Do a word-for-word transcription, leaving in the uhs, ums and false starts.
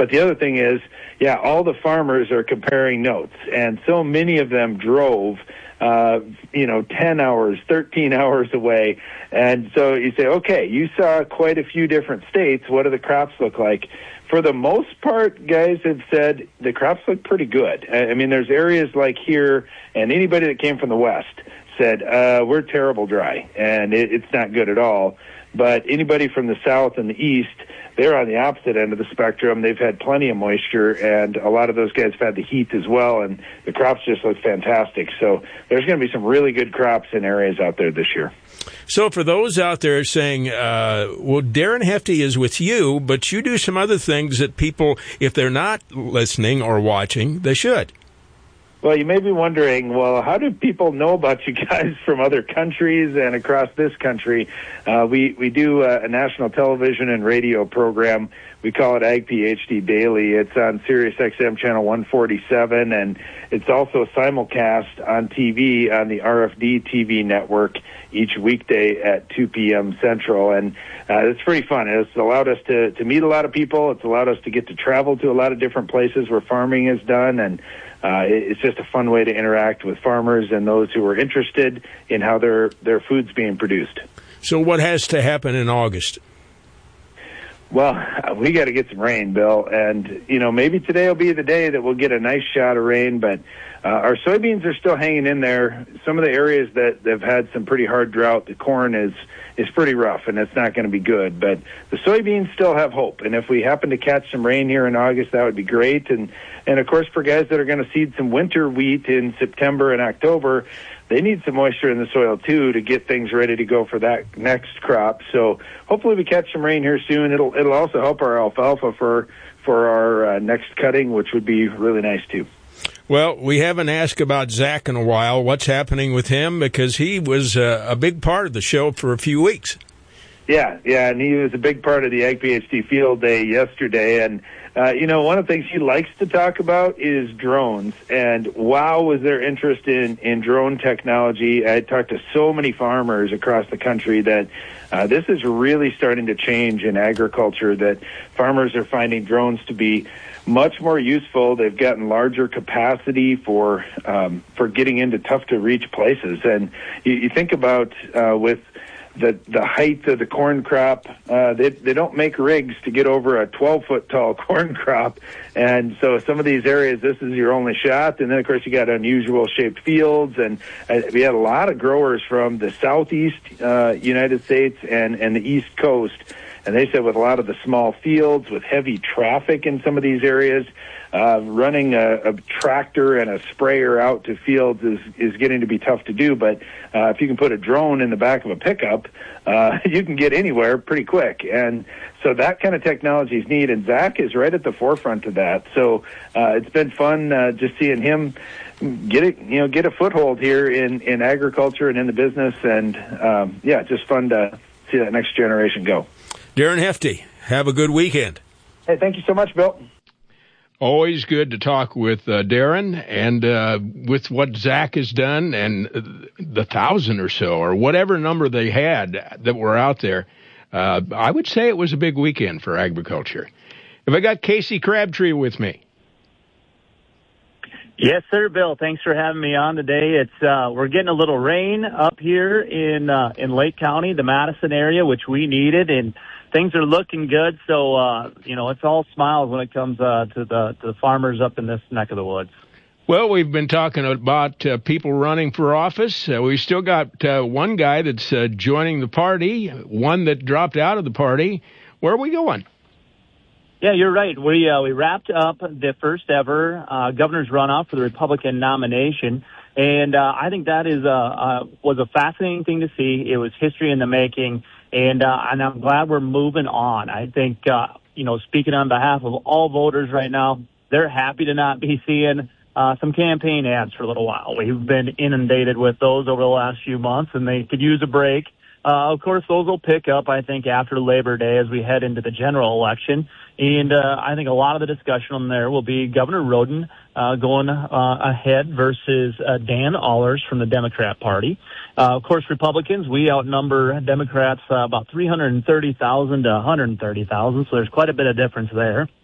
But the other thing is, yeah, all the farmers are comparing notes, and so many of them drove, uh, you know, ten hours, thirteen hours away. And so you say, okay, you saw quite a few different states. What do the crops look like? For the most part, guys have said the crops look pretty good. I mean, there's areas like here, and anybody that came from the West said, uh, we're terrible dry, and it, it's not good at all. But anybody from the South and the East, they're on the opposite end of the spectrum. They've had plenty of moisture, and a lot of those guys have had the heat as well, and the crops just look fantastic. So there's going to be some really good crops in areas out there this year. So for those out there saying, uh, well, Darren Hefty is with you, but you do some other things that people, if they're not listening or watching, they should. Well, you may be wondering, well, how do people know about you guys from other countries and across this country? Uh, we, we do a, a national television and radio program. We call it Ag PhD Daily. It's on Sirius X M channel one forty-seven, and it's also simulcast on T V on the R F D T V network each weekday at two p.m. Central. And uh, it's pretty fun. It's allowed us to, to meet a lot of people. It's allowed us to get to travel to a lot of different places where farming is done, and Uh, it's just a fun way to interact with farmers and those who are interested in how their, their food's being produced. So what has to happen in August? Well, we got to get some rain, Bill. And, you know, maybe today will be the day that we'll get a nice shot of rain, but uh, our soybeans are still hanging in there. Some of the areas that have had some pretty hard drought, the corn is is pretty rough, and it's not going to be good. But the soybeans still have hope. And if we happen to catch some rain here in August, that would be great. And, and of course, for guys that are going to seed some winter wheat in September and October, they need some moisture in the soil, too, to get things ready to go for that next crop. So hopefully we catch some rain here soon. It'll it'll also help our alfalfa for, for our uh, next cutting, which would be really nice, too. Well, we haven't asked about Zach in a while. What's happening with him? Because he was uh, a big part of the show for a few weeks. Yeah, yeah, and he was a big part of the Ag PhD Field Day yesterday. And, uh, you know, one of the things he likes to talk about is drones. And wow, was there interest in, in drone technology. I talked to so many farmers across the country that uh, this is really starting to change in agriculture, that farmers are finding drones to be much more useful. They've gotten larger capacity for um, for getting into tough-to-reach places. And you, you think about uh, with the the height of the corn crop, uh, they they don't make rigs to get over a twelve-foot tall corn crop. And so some of these areas, this is your only shot. And then, of course, you got unusual shaped fields. And uh, we had a lot of growers from the southeast uh, United States and, and the East Coast. And they said with a lot of the small fields, with heavy traffic in some of these areas, uh, running a, a tractor and a sprayer out to fields is, is getting to be tough to do. But uh, if you can put a drone in the back of a pickup, uh, you can get anywhere pretty quick. And so that kind of technology is neat. And Zach is right at the forefront of that. So uh, it's been fun uh, just seeing him get it, you know, get a foothold here in, in agriculture and in the business. And um, yeah, it's just fun to see that next generation go. Darren Hefty, have a good weekend. Hey, thank you so much, Bill. Always good to talk with uh, Darren, and uh, with what Zach has done and uh, the thousand or so, or whatever number they had that were out there. Uh, I would say it was a big weekend for agriculture. Have I got Casey Crabtree with me? Yes, sir, Bill. Thanks for having me on today. It's uh, we're getting a little rain up here in uh, in Lake County, the Madison area, which we needed, and things are looking good. So uh, you know, it's all smiles when it comes uh, to the to the farmers up in this neck of the woods. Well, we've been talking about uh, people running for office. Uh, we've still got uh, one guy that's uh, joining the party, one that dropped out of the party. Where are we going? Yeah, you're right. We uh, we wrapped up the first ever uh, governor's runoff for the Republican nomination, and uh, I think that is uh, uh, was a fascinating thing to see. It was history in the making, and uh, and I'm glad we're moving on. I think uh, you know, speaking on behalf of all voters right now, they're happy to not be seeing uh, some campaign ads for a little while. We've been inundated with those over the last few months, and they could use a break. Uh, of course, those will pick up, I think, after Labor Day as we head into the general election. And uh, I think a lot of the discussion on there will be Governor Roden uh, going uh, ahead versus uh, Dan Allers from the Democrat Party. Uh, of course, Republicans, we outnumber Democrats uh, about three hundred thirty thousand to one hundred thirty thousand, so there's quite a bit of difference there.